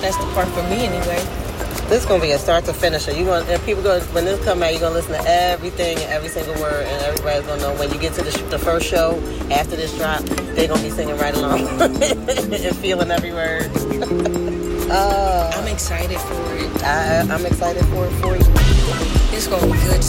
That's the part for me anyway. This is gonna be a start to finish. If people go when this come out, you're gonna listen to everything, every single word, and everybody's gonna know when you get to the first show after this drop, they're gonna be singing right along and feeling every word. I'm excited for it. I'm excited for it for you. It's gonna be good to